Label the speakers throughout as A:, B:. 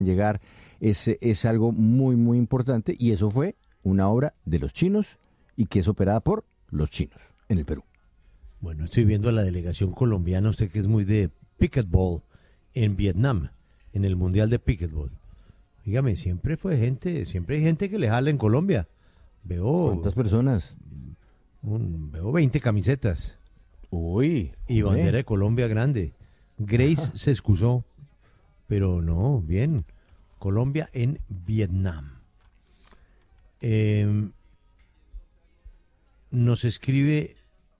A: llegar, es algo muy, muy importante, y eso fue una obra de los chinos y que es operada por los chinos en el Perú.
B: Bueno, estoy viendo a la delegación colombiana, usted que es muy de pickleball en Vietnam, en el Mundial de Pickleball. Dígame, siempre hay gente que le jala en Colombia. Veo
A: ¿Cuántas personas?
B: Veo 20 camisetas.
A: Uy.
B: Y bandera de Colombia grande. Grace se excusó, pero no, bien. Colombia en Vietnam. Nos escribe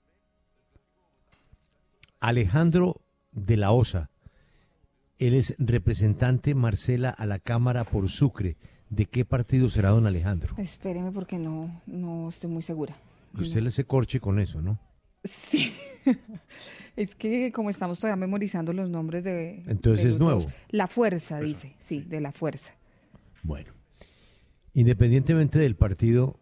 B: Alejandro de la Osa. Él es representante, Marcela, a la Cámara por Sucre. ¿De qué partido será don Alejandro?
C: Espéreme porque no estoy muy segura.
B: Usted le se corche con eso, ¿no?
C: Sí. Es que como estamos todavía memorizando los nombres de...
B: Entonces
C: de
B: es
C: los
B: nuevo.
C: dos. La Fuerza, dice. Sí, de La Fuerza.
B: Bueno, independientemente del partido,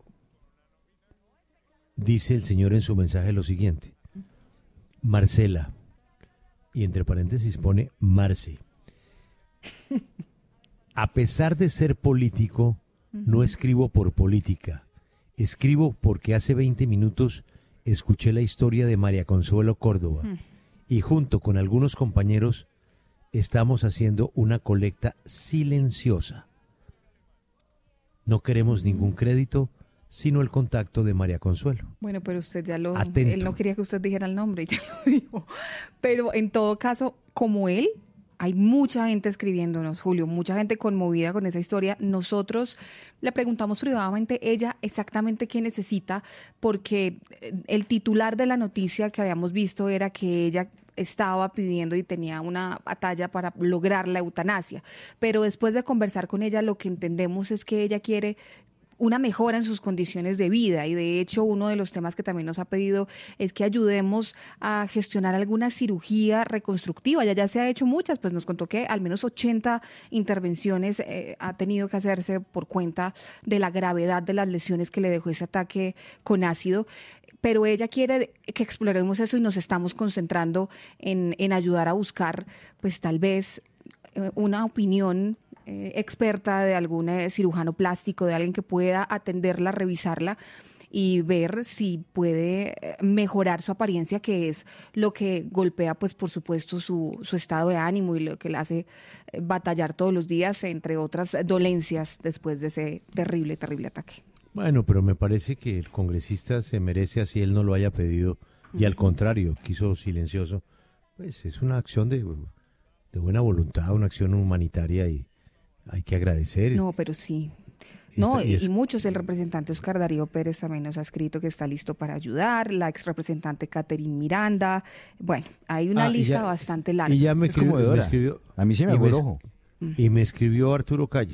B: dice el señor en su mensaje lo siguiente. Marcela, y entre paréntesis pone Marce. A pesar de ser político, no escribo por política. Escribo porque hace 20 minutos escuché la historia de María Consuelo Córdoba y junto con algunos compañeros estamos haciendo una colecta silenciosa. No queremos ningún crédito, sino el contacto de María Consuelo.
C: Bueno, pero usted ya
B: Atento.
C: él no quería que usted dijera el nombre y ya lo dijo. Pero en todo caso, como él, hay mucha gente escribiéndonos, Julio, mucha gente conmovida con esa historia. Nosotros le preguntamos privadamente ella exactamente qué necesita, porque el titular de la noticia que habíamos visto era que ella estaba pidiendo y tenía una batalla para lograr la eutanasia. Pero después de conversar con ella, lo que entendemos es que ella quiere una mejora en sus condiciones de vida, y de hecho uno de los temas que también nos ha pedido es que ayudemos a gestionar alguna cirugía reconstructiva. Ya se ha hecho muchas, pues nos contó que al menos 80 intervenciones ha tenido que hacerse por cuenta de la gravedad de las lesiones que le dejó ese ataque con ácido, pero ella quiere que exploremos eso y nos estamos concentrando en ayudar a buscar pues tal vez una opinión experta de algún cirujano plástico, de alguien que pueda atenderla, revisarla y ver si puede mejorar su apariencia, que es lo que golpea, pues por supuesto, su estado de ánimo y lo que le hace batallar todos los días, entre otras dolencias después de ese terrible, terrible ataque.
B: Bueno, pero me parece que el congresista se merece, así él no lo haya pedido, y al contrario, quiso silencioso. Pues es una acción de buena voluntad, una acción humanitaria, y hay que agradecer.
C: No, pero sí. No, y muchos, el representante Oscar Darío Pérez también nos ha escrito que está listo para ayudar, la ex representante Catherine Miranda. Bueno, hay una lista bastante larga.
B: Y ya me escribió,
A: a mí se me abrió el ojo.
B: Y me escribió Arturo Calle.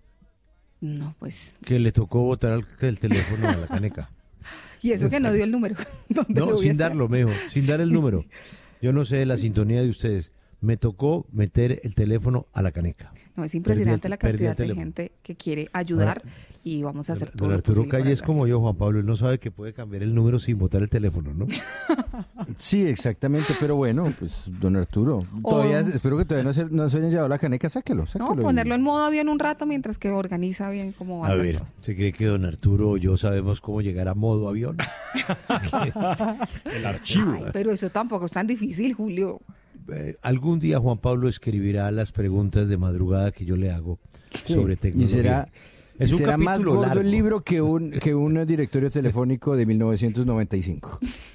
C: No, pues.
B: Que le tocó botar el teléfono a la caneca.
C: Y eso que no dio el número.
B: No, sin darlo, mejor, sin dar el número. Yo no sé la sintonía de ustedes. Me tocó meter el teléfono a la caneca.
C: No, es impresionante la cantidad de gente que quiere ayudar y vamos a hacer todo
B: don
C: lo
B: Arturo
C: posible.
B: Calle es como yo, Juan Pablo, él no sabe que puede cambiar el número sin botar el teléfono, ¿no?
A: Sí, exactamente, pero bueno, pues don Arturo, espero que todavía no se hayan llevado la caneca, sáquelo.
C: No, ponerlo en modo avión un rato mientras que organiza bien cómo va a ser todo.
B: ¿Se cree que don Arturo o yo sabemos cómo llegar a modo avión?
A: El archivo.
C: Ay, pero eso tampoco es tan difícil, Julio.
B: Algún día Juan Pablo escribirá las preguntas de madrugada que yo le hago sobre tecnología.
A: Y será más gordo largo el libro que un directorio telefónico de 1995.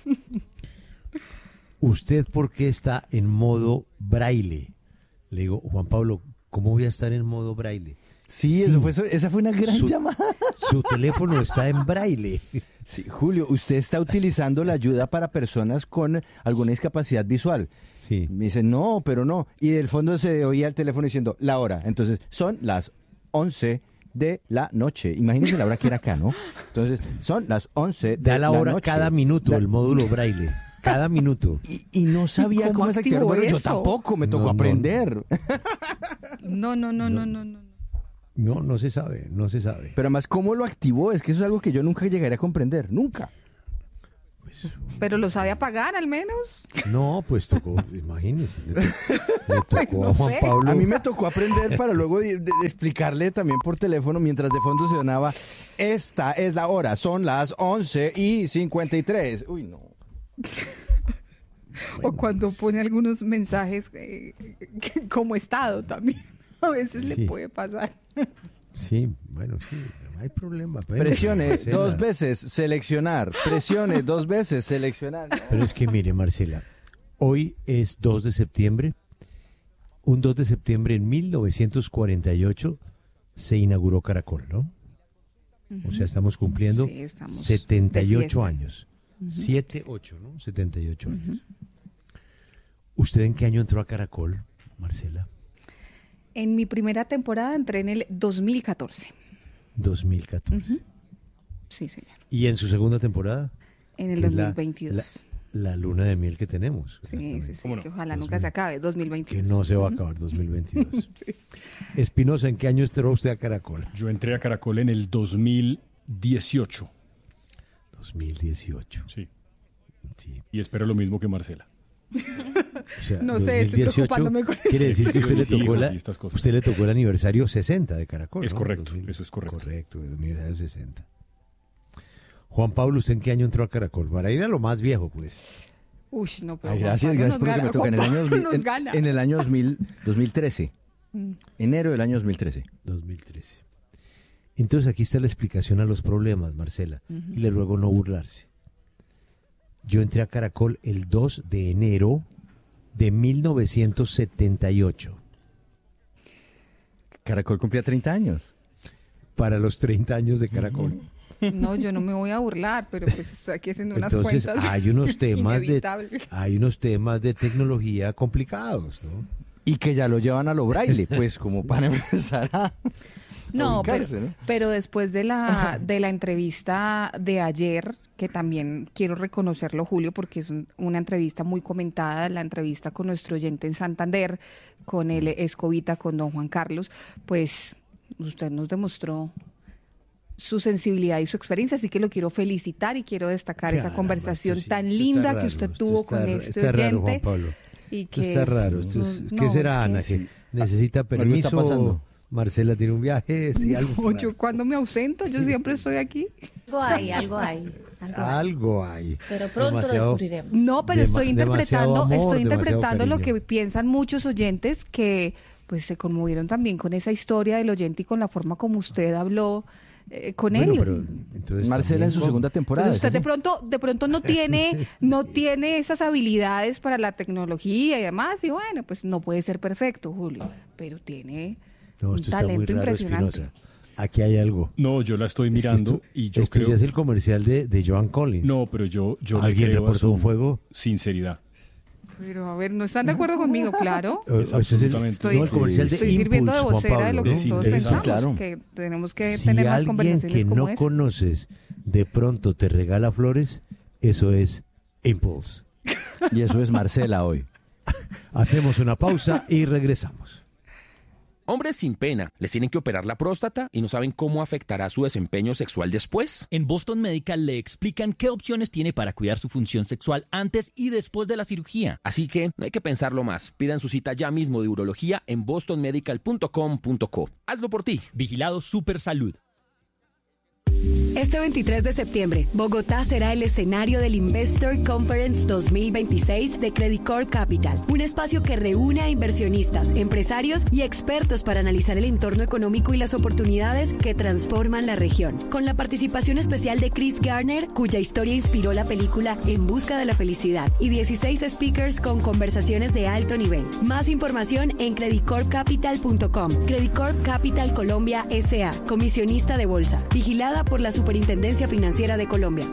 B: ¿Usted por qué está en modo braille? Le digo, Juan Pablo, ¿cómo voy a estar en modo braille?
A: Sí, esa fue una gran llamada.
B: Su teléfono está en braille.
A: Sí, Julio, usted está utilizando la ayuda para personas con alguna discapacidad visual.
B: Sí.
A: Me dice, no, pero no. Y del fondo se oía el teléfono diciendo, la hora. Entonces, son las 11 de la noche. Imagínense la hora que era acá, ¿no? Entonces, son las 11 de la
B: hora
A: noche.
B: cada minuto, el módulo braille. Cada minuto.
A: Y no sabía cómo se activaba. Bueno, yo tampoco, me tocó aprender.
C: No.
B: No se sabe.
A: Pero además, ¿cómo lo activó? Es que eso es algo que yo nunca llegaré a comprender, nunca.
B: pues...
C: ¿Pero lo sabe apagar al menos?
B: No, pues tocó, imagínese, le tocó
C: no
B: a Juan
C: sé.
B: Pablo.
A: A mí me tocó aprender para luego de explicarle también por teléfono mientras de fondo sonaba, esta es la hora, son las 11:53. Uy, no.
C: O cuando pone algunos mensajes como estado también. A veces
B: Sí.
C: le puede pasar.
B: Sí, bueno, sí, no hay problema. Bueno,
A: Presione
B: Marcela.
A: 2 veces seleccionar, presione 2 veces seleccionar.
B: Pero es que mire, Marcela, hoy es 2 de septiembre. Un 2 de septiembre en 1948 se inauguró Caracol, ¿no? O sea, estamos cumpliendo
C: Sí, estamos de
B: 78
C: fiesta.
B: años. 7, 8, ¿no? 78 años. ¿Usted en qué año entró a Caracol, Marcela?
C: En mi primera temporada entré en el 2014.
B: 2014.
C: Sí, señor.
B: ¿Y en su segunda temporada?
C: En el
B: Que es la-
C: 2022.
B: La luna de miel que tenemos.
C: Sí, sí,
B: exactamente.
C: sí,
D: ¿Cómo no?
C: que ojalá nunca se acabe,
B: Que
C: 2022.
B: no se va a acabar 2022. Espinosa, ¿en qué año entró usted a Caracol?
D: Yo entré a Caracol en el 2018.
B: 2018.
D: Sí.
B: Sí.
D: Y espero lo mismo que Marcela.
B: O sea,
C: No sé, estoy
B: 2018
C: preocupándome con eso.
B: quiere decir que usted le
D: Los hijos
B: tocó
D: y estas cosas.
B: usted le tocó el aniversario 60 de Caracol.
D: Es
B: ¿no?
D: correcto, eso es correcto.
B: Correcto, el aniversario 60. Juan Pablo, ¿usted en qué año entró a Caracol? Para ir a lo más viejo, pues.
C: Uy, no, pero
A: Ay,
C: Juan
A: gracias,
C: Pablo
A: gracias
C: nos
A: porque
C: gana,
A: me toca en el
C: Juan
A: año
C: Pablo
A: 2000,
C: nos gana.
A: en el año 2013. Enero del año 2013.
B: 2013. Entonces aquí está la explicación a los problemas, Marcela. Y le ruego no burlarse. Yo entré a Caracol el 2 de enero de 1978.
A: Caracol cumplía 30 años.
B: Para los 30 años de Caracol.
C: No, yo no me voy a burlar, pero pues estoy aquí haciendo unas
B: Entonces
C: cuentas.
B: hay unos temas
C: inevitables.
B: hay unos temas de tecnología complicados, ¿no?
A: Y que ya lo llevan a lo braille, pues como para empezar a
C: No,
A: ubicarse, ¿no?
C: pero después de la entrevista de ayer, que también quiero reconocerlo, Julio, porque es una entrevista muy comentada, la entrevista con nuestro oyente en Santander, con el Escobita, con don Juan Carlos, pues usted nos demostró su sensibilidad y su experiencia, así que lo quiero felicitar y quiero destacar esa
B: Caramba,
C: conversación
B: esto sí,
C: tan
B: esto
C: linda
B: está
C: que
B: raro,
C: usted
B: esto
C: tuvo
B: está
C: con
B: ra-
C: este
B: está raro,
C: oyente.
B: Juan Pablo.
C: Y
B: Esto
C: que
B: está
C: es-
B: raro. ¿Qué será,
C: es que
B: Ana?
C: sí.
B: Que necesita
A: Algo está
B: permiso.
A: pasando.
B: Marcela tiene un viaje, sí, algo.
C: No,
B: raro.
C: yo cuando me ausento, yo siempre estoy aquí.
E: Algo hay, algo hay. Algo hay.
B: Algo hay.
E: Pero pronto lo descubriremos.
C: No, pero estoy
B: demasiado
C: interpretando,
B: amor,
C: estoy
B: demasiado
C: interpretando lo que
B: cariño.
C: piensan muchos oyentes que pues se conmovieron también con esa historia del oyente y con la forma como usted habló con
B: Bueno,
C: él.
B: pero entonces
A: Marcela en su
B: también
A: segunda temporada.
C: Entonces usted
A: ¿es así?
C: de pronto no tiene esas habilidades para la tecnología y demás, y bueno, pues no puede ser perfecto, Julio, pero tiene
B: No,
C: un
B: esto está muy
C: talento
B: raro,
C: impresionante.
B: Espinosa. Aquí hay algo.
D: No, yo la estoy
B: Es que
D: mirando
B: esto-
D: y yo
B: esto
D: creo...
B: ya es el comercial de Joan Collins.
D: No, pero yo le
B: ¿Alguien
D: creo a
B: reportó
D: su
B: un fuego?
D: sinceridad.
C: Pero a ver, ¿no están de acuerdo conmigo? Claro.
D: Es
B: Ese es el,
D: absolutamente.
B: no, el comercial de
C: Estoy sirviendo de
B: Impulse, Juan
C: vocera de
B: Pablo,
C: lo que
B: ¿no?
C: todos
D: Sí,
C: pensamos,
A: claro.
C: que tenemos que
B: Si
C: tener más
B: alguien
C: conversaciones
B: que
C: como
B: no
C: esa.
B: conoces de pronto te regala flores, eso es Impulse.
A: Y eso es Marcela hoy.
B: Hacemos una pausa y regresamos.
F: Hombres sin pena, les tienen que operar la próstata y no saben cómo afectará su desempeño sexual después.
G: En Boston Medical le explican qué opciones tiene para cuidar su función sexual antes y después de la cirugía.
F: Así que no hay que pensarlo más. Pidan su cita ya mismo de urología en bostonmedical.com.co. Hazlo por ti.
G: Vigilado Super Salud.
H: Este 23 de septiembre, Bogotá será el escenario del Investor Conference 2026 de Credit Corp Capital, un espacio que reúne a inversionistas, empresarios y expertos para analizar el entorno económico y las oportunidades que transforman la región. Con la participación especial de Chris Garner, cuya historia inspiró la película En busca de la felicidad, y 16 speakers con conversaciones de alto nivel. Más información en creditcorpcapital.com. Credit Corp Capital Colombia S.A., comisionista de bolsa, vigilada por la Superintendencia Financiera de Colombia.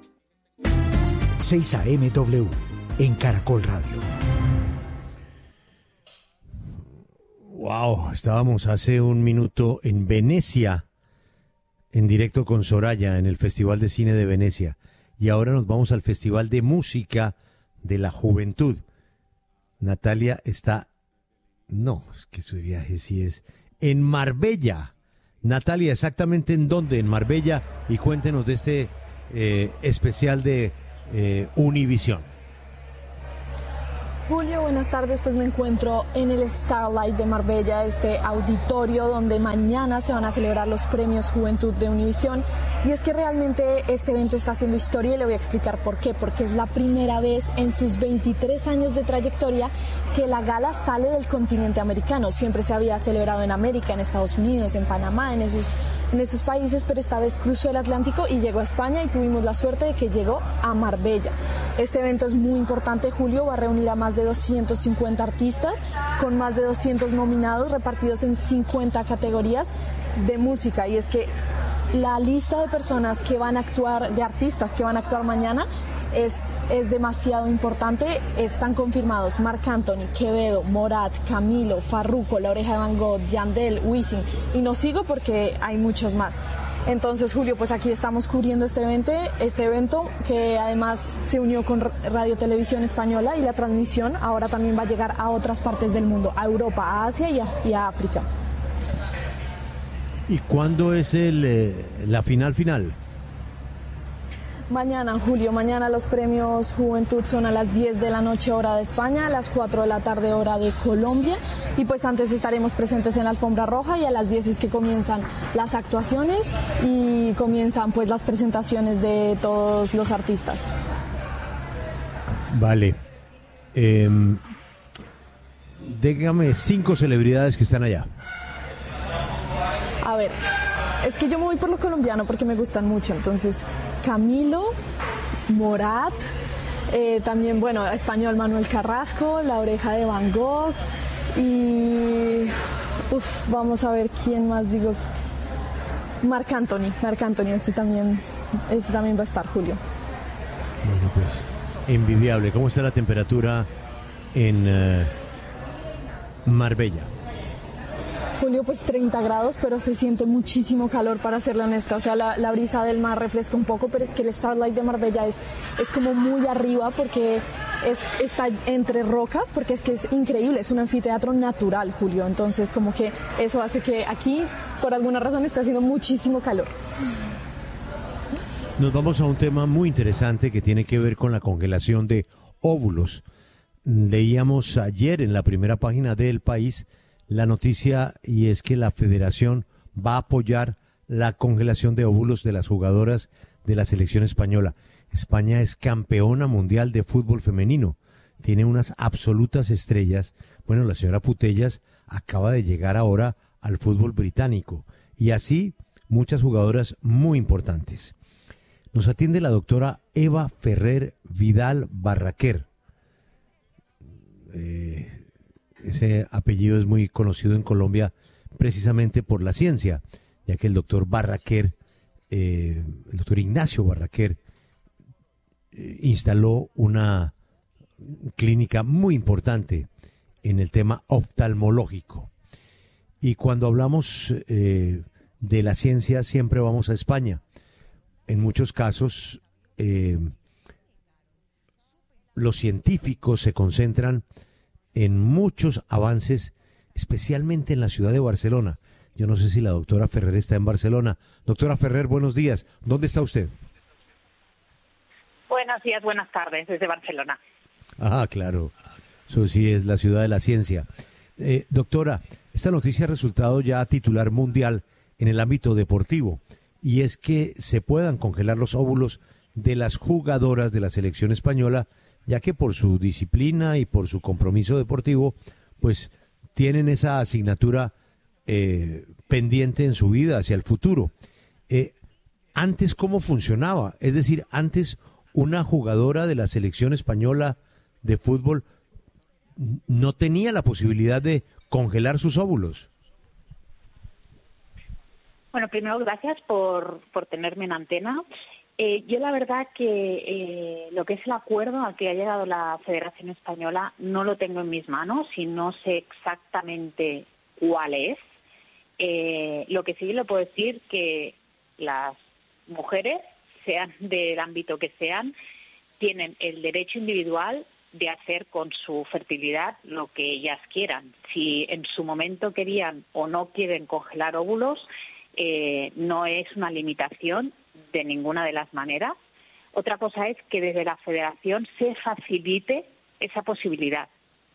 I: 6 AMW en Caracol Radio.
B: Wow, estábamos hace un minuto en Venecia, en directo con Soraya, en el Festival de Cine de Venecia. Y ahora nos vamos al Festival de Música de la Juventud. Natalia está... No, es que su viaje sí es en Marbella. Natalia, ¿exactamente en dónde? En Marbella. Y cuéntenos de este especial de Univisión.
J: Julio, buenas tardes. Pues me encuentro en el Starlight de Marbella, este auditorio donde mañana se van a celebrar los premios Juventud de Univisión. Y es que realmente este evento está haciendo historia y le voy a explicar por qué. Porque es la primera vez en sus 23 años de trayectoria que la gala sale del continente americano. Siempre se había celebrado en América, en Estados Unidos, en Panamá, en esos países, pero esta vez cruzó el Atlántico y llegó a España y tuvimos la suerte de que llegó a Marbella. Este evento es muy importante, Julio, va a reunir a más de 250 artistas con más de 200 nominados repartidos en 50 categorías de música. Y es que la lista de personas que van a actuar, de artistas que van a actuar mañana, es demasiado importante. Están confirmados Marc Anthony, Quevedo, Morat, Camilo, Farruko, La Oreja de Van Gogh, Yandel, Wisin, y no sigo porque hay muchos más. Entonces, Julio, pues aquí estamos cubriendo este evento que además se unió con Radio Televisión Española, y la transmisión ahora también va a llegar a otras partes del mundo, a Europa, a Asia y a África.
B: ¿Y cuándo es la final?
J: Mañana, Julio, mañana los premios Juventud son a las 10 de la noche hora de España, a las 4 de la tarde hora de Colombia, y pues antes estaremos presentes en la alfombra roja, y a las 10 es que comienzan las actuaciones y comienzan pues las presentaciones de todos los artistas.
B: Vale. Dígame 5 celebridades que están allá.
J: A ver, es que yo me voy por lo colombiano porque me gustan mucho, entonces Camilo, Morat, también, bueno, español Manuel Carrasco, La Oreja de Van Gogh, y vamos a ver quién más digo. Marc Anthony, este también va a estar, Julio.
B: Bueno, pues envidiable. ¿Cómo está la temperatura en Marbella?
J: Julio, pues 30 grados, pero se siente muchísimo calor, para serle honesta. O sea, la brisa del mar refresca un poco, pero es que el Starlight de Marbella es como muy arriba, porque está entre rocas, porque es que es increíble, es un anfiteatro natural, Julio. Entonces, como que eso hace que aquí, por alguna razón, esté haciendo muchísimo calor.
B: Nos vamos a un tema muy interesante que tiene que ver con la congelación de óvulos. Leíamos ayer en la primera página del País la noticia, y es que la federación va a apoyar la congelación de óvulos de las jugadoras de la selección española. España es campeona mundial de fútbol femenino, tiene unas absolutas estrellas. Bueno, la señora Putellas acaba de llegar ahora al fútbol británico, y así muchas jugadoras muy importantes. Nos atiende la doctora Eva Ferrer Vidal Barraquer. Ese apellido es muy conocido en Colombia precisamente por la ciencia, ya que el doctor Barraquer, el doctor Ignacio Barraquer, instaló una clínica muy importante en el tema oftalmológico. Y cuando hablamos de la ciencia siempre vamos a España. En muchos casos los científicos se concentran en muchos avances, especialmente en la ciudad de Barcelona. Yo no sé si la doctora Ferrer está en Barcelona. Doctora Ferrer, buenos días. ¿Dónde está usted?
K: Buenos días, buenas tardes, desde Barcelona.
B: Ah, claro. Eso sí es la ciudad de la ciencia. Doctora, esta noticia ha resultado ya titular mundial en el ámbito deportivo, y es que se puedan congelar los óvulos de las jugadoras de la selección española, ya que por su disciplina y por su compromiso deportivo, pues tienen esa asignatura pendiente en su vida hacia el futuro. Antes, ¿cómo funcionaba? Es decir, antes una jugadora de la selección española de fútbol no tenía la posibilidad de congelar sus óvulos.
K: Bueno, primero, gracias por tenerme en antena. Yo la verdad que lo que es el acuerdo al que ha llegado la Federación Española no lo tengo en mis manos y no sé exactamente cuál es. Lo que sí le puedo decir que las mujeres, sean del ámbito que sean, tienen el derecho individual de hacer con su fertilidad lo que ellas quieran. Si en su momento querían o no quieren congelar óvulos, no es una limitación de ninguna de las maneras. Otra cosa es que desde la federación se facilite esa posibilidad.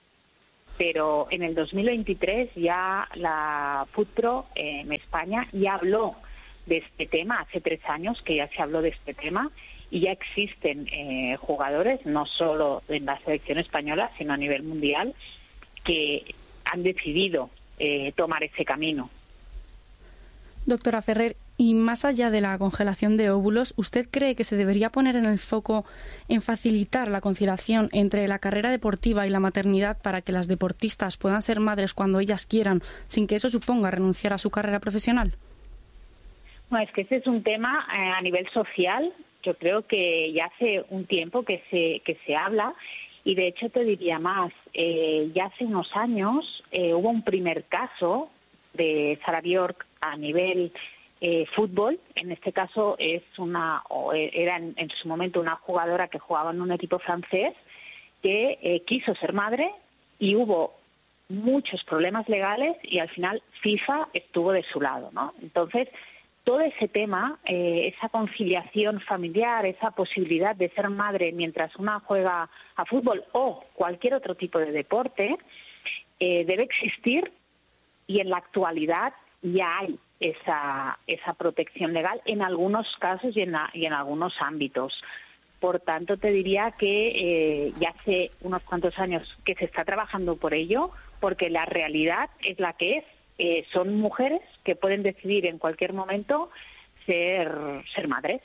K: Pero en el 2023 ya la FUTPRO en España ya habló de este tema, hace 3 años que ya se habló de este tema, y ya existen jugadores, no solo en la selección española, sino a nivel mundial, que han decidido tomar ese camino.
L: Doctora Ferrer, y más allá de la congelación de óvulos, ¿usted cree que se debería poner en el foco en facilitar la conciliación entre la carrera deportiva y la maternidad para que las deportistas puedan ser madres cuando ellas quieran, sin que eso suponga renunciar a su carrera profesional?
K: Bueno, es que ese es un tema a nivel social. Yo creo que ya hace un tiempo que se habla, y de hecho te diría más, ya hace unos años hubo un primer caso de Sarah Bjork a nivel fútbol. En este caso era en su momento una jugadora que jugaba en un equipo francés que quiso ser madre, y hubo muchos problemas legales y al final FIFA estuvo de su lado, ¿no? Entonces, todo ese tema, esa conciliación familiar, esa posibilidad de ser madre mientras una juega a fútbol o cualquier otro tipo de deporte, debe existir, y en la actualidad ya hay esa protección legal en algunos casos y en algunos ámbitos. Por tanto, te diría que ya hace unos cuantos años que se está trabajando por ello, porque la realidad es la que es. Son mujeres que pueden decidir en cualquier momento ser madres.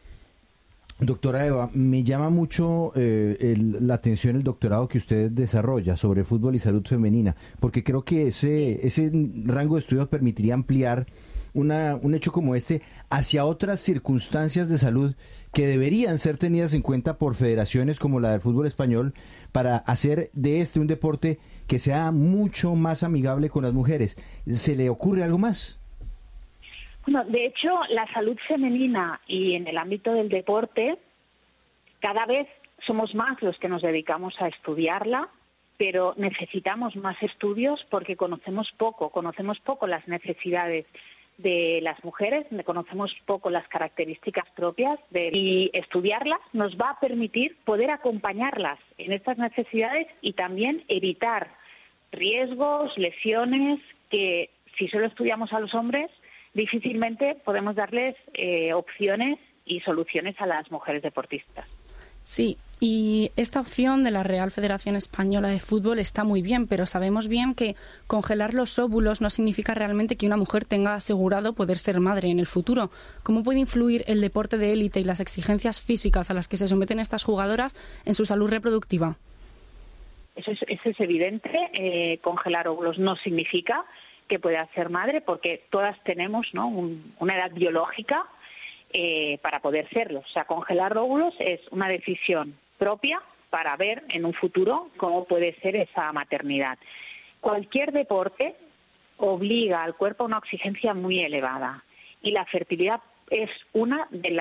A: Doctora Eva, me llama mucho la atención el doctorado que usted desarrolla sobre fútbol y salud femenina, porque creo que ese rango de estudios permitiría ampliar un hecho como este hacia otras circunstancias de salud que deberían ser tenidas en cuenta por federaciones como la del fútbol español, para hacer de un deporte que sea mucho más amigable con las mujeres. ¿Se le ocurre algo más?
K: Bueno, de hecho, la salud femenina y en el ámbito del deporte, cada vez somos más los que nos dedicamos a estudiarla, pero necesitamos más estudios porque conocemos poco las necesidades de las mujeres, conocemos poco las características propias y estudiarlas nos va a permitir poder acompañarlas en estas necesidades y también evitar riesgos, lesiones, que si solo estudiamos a los hombres difícilmente podemos darles opciones y soluciones a las mujeres deportistas.
L: Sí, y esta opción de la Real Federación Española de Fútbol está muy bien, pero sabemos bien que congelar los óvulos no significa realmente que una mujer tenga asegurado poder ser madre en el futuro. ¿Cómo puede influir el deporte de élite y las exigencias físicas a las que se someten estas jugadoras en su salud reproductiva?
K: Eso es evidente. Congelar óvulos no significa que pueda ser madre, porque todas tenemos, ¿no?, una edad biológica para poder serlo. O sea, congelar óvulos es una decisión propia para ver en un futuro cómo puede ser esa maternidad. Cualquier deporte obliga al cuerpo a una exigencia muy elevada, y la fertilidad es una de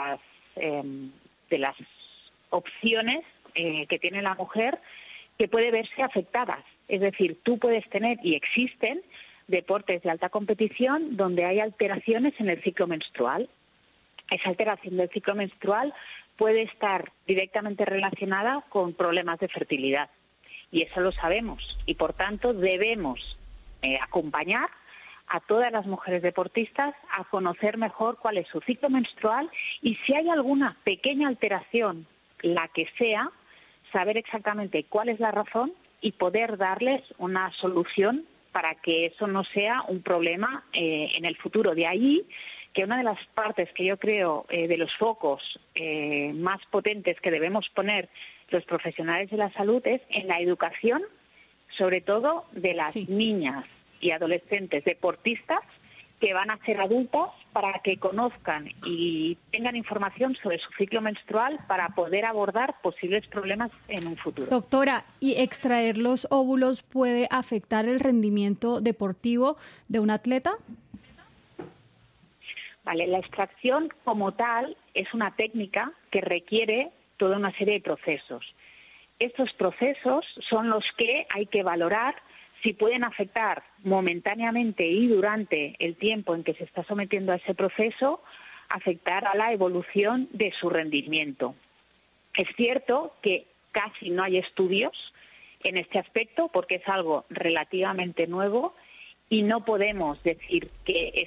K: las opciones que tiene la mujer que puede verse afectadas. Es decir, tú puedes tener, y existen, deportes de alta competición donde hay alteraciones en el ciclo menstrual. Esa alteración del ciclo menstrual puede estar directamente relacionada con problemas de fertilidad, y eso lo sabemos, y por tanto debemos acompañar a todas las mujeres deportistas a conocer mejor cuál es su ciclo menstrual, y si hay alguna pequeña alteración, la que sea, saber exactamente cuál es la razón y poder darles una solución para que eso no sea un problema en el futuro. De ahí que una de las partes que yo creo de los focos más potentes que debemos poner los profesionales de la salud es en la educación, sobre todo de las niñas y adolescentes deportistas que van a ser adultas, para que conozcan y tengan información sobre su ciclo menstrual para poder abordar posibles problemas en un futuro.
M: Doctora, ¿y extraer los óvulos puede afectar el rendimiento deportivo de un atleta?
K: Vale, la extracción como tal es una técnica que requiere toda una serie de procesos. Estos procesos son los que hay que valorar si pueden afectar momentáneamente y durante el tiempo en que se está sometiendo a ese proceso afectar a la evolución de su rendimiento. Es cierto que casi no hay estudios en este aspecto porque es algo relativamente nuevo y no podemos decir que